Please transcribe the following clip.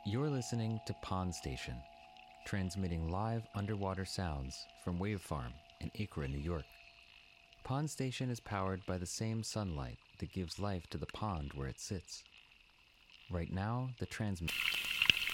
You're listening to Pond Station, transmitting live underwater sounds from Wave Farm in Acra, New York. Pond Station is powered by the same sunlight that gives life to the pond where it sits. Right now, the transmitter